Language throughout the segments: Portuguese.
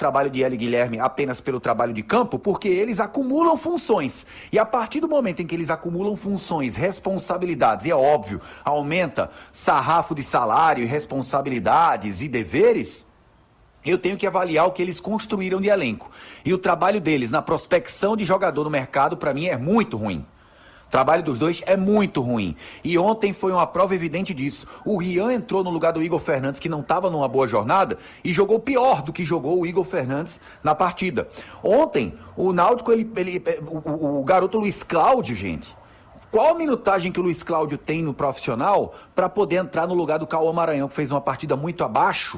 trabalho de Hélio e Guilherme apenas pelo trabalho de campo, porque eles acumulam funções. E a partir do momento em que eles acumulam funções, responsabilidades, e é óbvio, aumenta sarrafo de salário, responsabilidades e deveres, eu tenho que avaliar o que eles construíram de elenco. E o trabalho deles na prospecção de jogador no mercado, para mim, é muito ruim. O trabalho dos dois é muito ruim. E ontem foi uma prova evidente disso. O Rian entrou no lugar do Igor Fernandes, que não estava numa boa jornada, e jogou pior do que jogou o Igor Fernandes na partida. Ontem, o Náutico, o garoto Luiz Cláudio, gente, qual a minutagem que o Luiz Cláudio tem no profissional para poder entrar no lugar do Cauã Maranhão, que fez uma partida muito abaixo,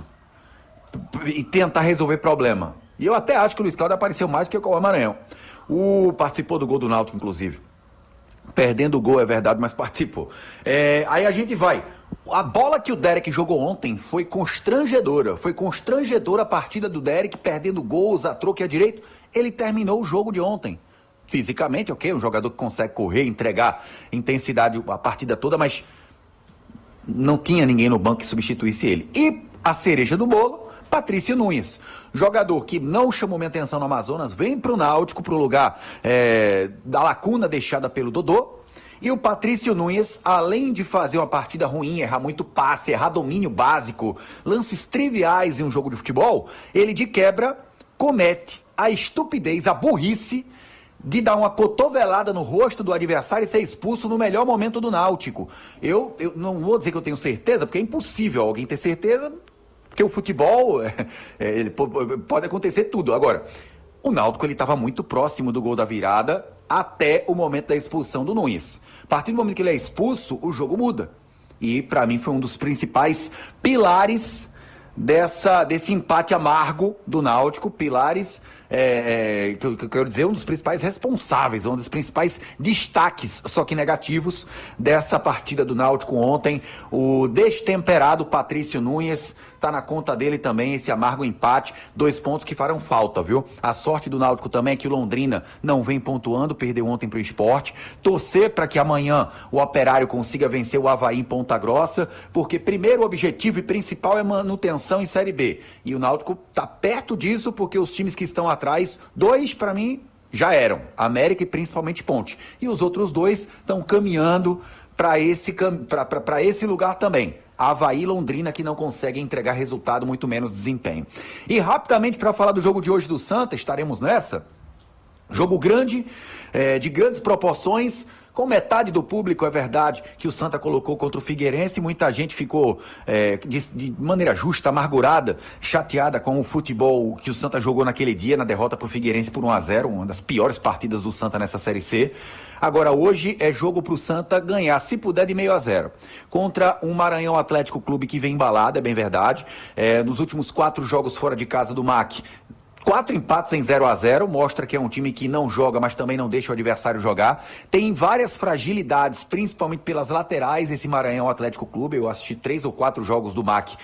e tentar resolver problema? E eu até acho que o Luiz Cláudio apareceu mais do que o Cauã Maranhão. Participou do gol do Náutico, inclusive. Perdendo o gol, é verdade, mas participou. Aí a gente vai. A bola que o Derek jogou ontem foi constrangedora. Foi constrangedora a partida do Derek, perdendo gols a troco e a direito. Ele terminou o jogo de ontem. Fisicamente, ok, um jogador que consegue correr, entregar intensidade a partida toda, mas não tinha ninguém no banco que substituísse ele. E a cereja do bolo, Patrício Nunes, jogador que não chamou minha atenção no Amazonas, vem para o Náutico, para o lugar da lacuna deixada pelo Dodô. E o Patrício Nunes, além de fazer uma partida ruim, errar muito passe, errar domínio básico, lances triviais em um jogo de futebol, ele de quebra comete a estupidez, a burrice de dar uma cotovelada no rosto do adversário e ser expulso no melhor momento do Náutico. Eu não vou dizer que eu tenho certeza, porque é impossível alguém ter certeza, porque o futebol, pode acontecer tudo. Agora, o Náutico estava muito próximo do gol da virada até o momento da expulsão do Nunes. A partir do momento que ele é expulso, o jogo muda. E, para mim, foi um dos principais pilares desse empate amargo do Náutico, pilares, que eu quero dizer, um dos principais responsáveis, um dos principais destaques, só que negativos, dessa partida do Náutico ontem. O destemperado Patrício Nunes, tá na conta dele também esse amargo empate, 2 pontos que farão falta, viu? A sorte do Náutico também é que o Londrina não vem pontuando, perdeu ontem pro Sport. Torcer para que amanhã o Operário consiga vencer o Avaí em Ponta Grossa, porque primeiro o objetivo e principal é manutenção em Série B. E o Náutico tá perto disso, porque os times que estão atrás, 2 para mim já eram, América e principalmente Ponte. E os outros 2 estão caminhando para esse lugar também. Avaí e Londrina, que não conseguem entregar resultado, muito menos desempenho. E rapidamente, para falar do jogo de hoje do Santa, estaremos nessa. Jogo grande, de grandes proporções, com metade do público, é verdade, que o Santa colocou contra o Figueirense. Muita gente ficou, de maneira justa, amargurada, chateada com o futebol que o Santa jogou naquele dia, na derrota para o Figueirense por 1-0, uma das piores partidas do Santa nessa Série C. Agora, hoje é jogo para o Santa ganhar, se puder, de 0-0, contra um Maranhão Atlético Clube que vem embalado, é bem verdade. Nos últimos 4 jogos fora de casa do MAC, 4 empates em 0-0, mostra que é um time que não joga, mas também não deixa o adversário jogar. Tem várias fragilidades, principalmente pelas laterais, esse Maranhão Atlético Clube. Eu assisti 3 ou 4 jogos do MAC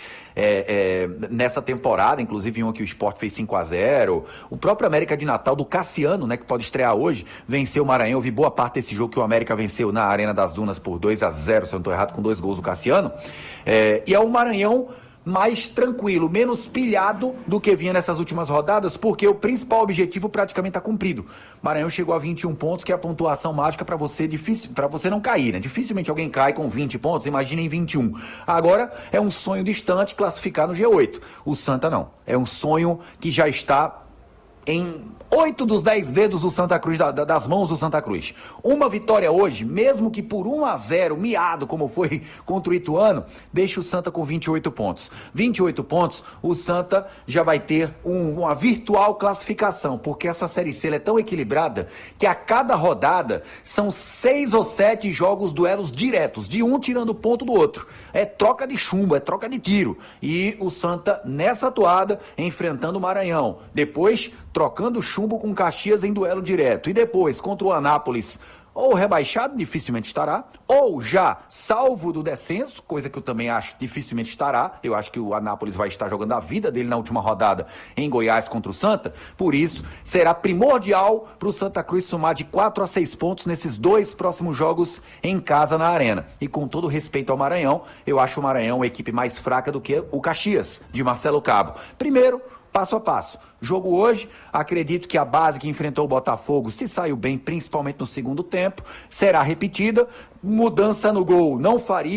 nessa temporada, inclusive um que o Sport fez 5-0. O próprio América de Natal, do Cassiano, né, que pode estrear hoje, venceu o Maranhão. Eu vi boa parte desse jogo que o América venceu na Arena das Dunas por 2-0, se eu não estou errado, com 2 gols do Cassiano. E é um Maranhão mais tranquilo, menos pilhado do que vinha nessas últimas rodadas, porque o principal objetivo praticamente está cumprido. Maranhão chegou a 21 pontos, que é a pontuação mágica para você não cair, né? Dificilmente alguém cai com 20 pontos, imaginem 21. Agora é um sonho distante classificar no G8. O Santa não. É um sonho que já está em 8 dos 10 dedos do Santa Cruz, das mãos do Santa Cruz. Uma vitória hoje, mesmo que por 1-0, miado como foi contra o Ituano, deixa o Santa com 28 pontos. 28 pontos, o Santa já vai ter uma virtual classificação, porque essa Série C é tão equilibrada que a cada rodada são 6 ou 7 jogos, duelos diretos, de um tirando ponto do outro. É troca de chumbo, é troca de tiro. E o Santa, nessa toada, enfrentando o Maranhão. Depois, trocando chumbo com Caxias em duelo direto. E depois, contra o Anápolis, ou rebaixado, dificilmente estará, ou já salvo do descenso, coisa que eu também acho dificilmente estará. Eu acho que o Anápolis vai estar jogando a vida dele na última rodada em Goiás contra o Santa. Por isso, será primordial para o Santa Cruz somar de 4 a 6 pontos nesses 2 próximos jogos em casa na Arena. E com todo respeito ao Maranhão, eu acho o Maranhão a equipe mais fraca do que o Caxias, de Marcelo Cabo. Primeiro, passo a passo. Jogo hoje, acredito que a base que enfrentou o Botafogo se saiu bem, principalmente no segundo tempo, será repetida. Mudança no gol não faria.